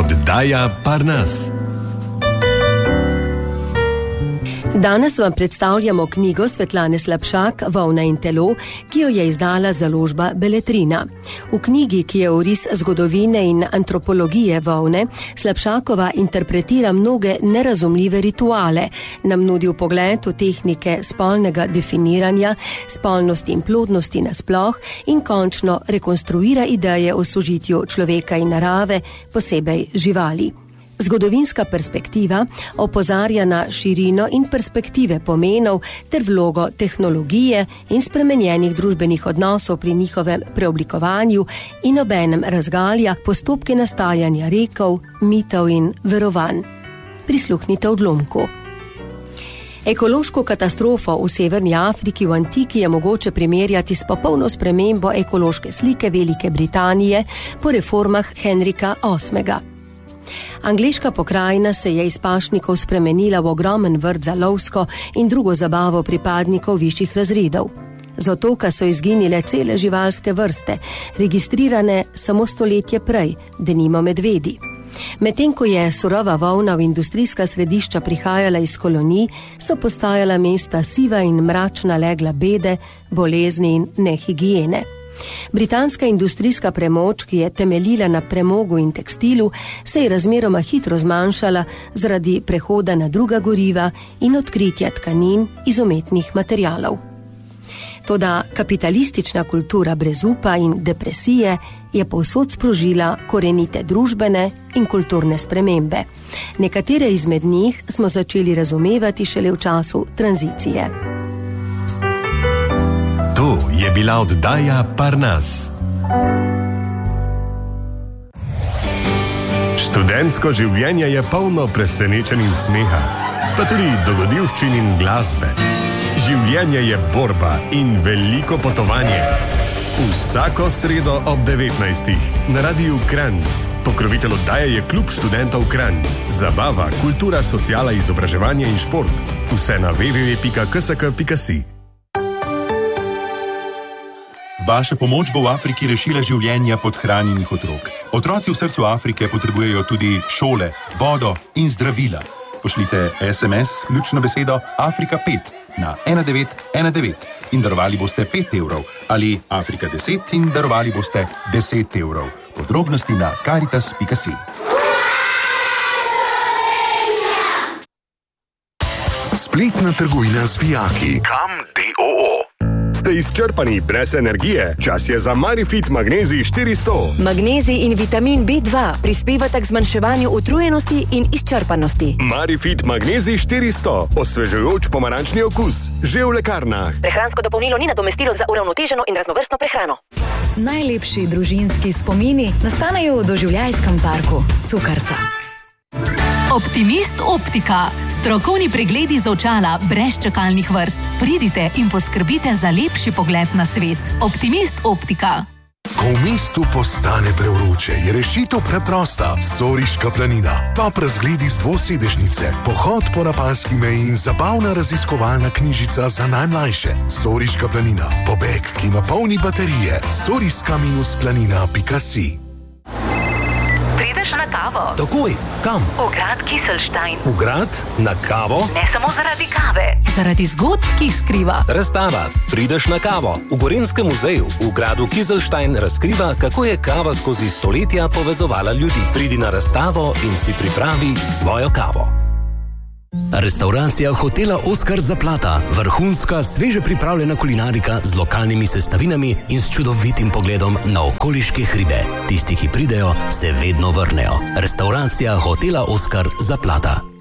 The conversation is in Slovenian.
Oddaja Parnas. Danes vam predstavljamo knjigo Svetlane Slapšak Volna in telo, ki jo je izdala založba Beletrina. V knjigi, ki je oris zgodovine in antropologije volne, Slapšakova interpretira mnoge nerazumljive rituale, nam nudi vpogled v tehnike spolnega definiranja, spolnosti in plodnosti nasploh in končno rekonstruira ideje o sožitju človeka in narave, posebej živali. Zgodovinska perspektiva opozarja na širino in perspektive pomenov ter vlogo tehnologije in spremenjenih družbenih odnosov pri njihovem preoblikovanju in obenem razgalja postopke nastajanja rekov, mitov in verovanj. Prisluhnite odlomku. Ekološko katastrofo v Severni Afriki v antiki je mogoče primerjati s popolno spremembo ekološke slike Velike Britanije po reformah Henrika VIII. Angleška pokrajina se je iz pašnikov spremenila v ogromen vrt za lovsko in drugo zabavo pripadnikov višjih razredov. Z otoka so izginile cele živalske vrste, registrirane samo stoletje prej, denimo medvedi. Medtem ko je surova volna v industrijska središča prihajala iz kolonij, so postajala mesta siva in mračna legla bede, bolezni in nehigiene. Britanska industrijska premoč, ki je temeljila na premogu in tekstilu, se je razmeroma hitro zmanjšala zaradi prehoda na druga goriva in odkritja tkanin iz umetnih materialov. Toda kapitalistična kultura brezupa in depresije je povsod sprožila korenite družbene in kulturne spremembe. Nekatere izmed njih smo začeli razumevati šele v času tranzicije. To je bila oddaja Parnas. Študentsko življenje je polno presenečenj in smeha, pa tudi dogodivščin in glasbe. Življenje je borba in veliko potovanje. Vsako sredo ob 19. na Radiu Kranj. Pokrovitelj oddaje je Klub študentov Kranj. Zabava, kultura, sociala, izobraževanje in šport. Vse na www.ksk.si. Vaša pomoč bo v Afriki rešila življenja podhranjenih otrok. Otroci v srcu Afrike potrebujejo tudi šole, vodo in zdravila. Pošljite SMS s ključno besedo Afrika 5 na 1919 in darovali boste 5 evrov ali Afrika 10 in darovali boste 10 evrov. Podrobnosti na caritas.si. Spletna trgovina z vijaki. Kam.do. Ste izčrpani brez energije? Čas je za Marifit Magnezij 400. Magnezij in vitamin B2 prispevata k zmanjševanju utrujenosti in izčrpanosti. Marifit Magnezij 400. Osvežujoč pomarančni okus. Že v lekarnah. Prehransko dopolnilo ni nadomestilo za uravnoteženo in raznovrstno prehrano. Najlepši družinski spomini nastanejo v doživljajskem parku Cukrca. Optimist Optika. Strokovni pregledi z očala brez čakalnih vrst. Pridite in poskrbite za lepši pogled na svet. Optimist Optika. Ko v mestu postane prevroče, je rešitev preprosta. Soriška planina. Top razgledi z dvosedežnice, pohod po Rapalski meji in zabavna raziskovalna knjižica za najmlajše. Soriška planina. Pobeg, ki napolni baterije. soriska-planina.si. Prideš na kavo? Takoj, kam? V grad Kieselstein. V grad? Na kavo? Ne samo zaradi kave. Zaradi zgodb, ki jih skriva. Razstava. Prideš na kavo. V Gorenjskem muzeju v gradu Kieselstein razkriva, kako je kava skozi stoletja povezovala ljudi. Pridi na razstavo in si pripravi svojo kavo. Restauracija hotela Oskar Zaplata. Vrhunska, sveže pripravljena kulinarika z lokalnimi sestavinami in s čudovitim pogledom na okoliške hribe. Tisti, ki pridejo, se vedno vrnejo. Restauracija hotela Oskar Zaplata.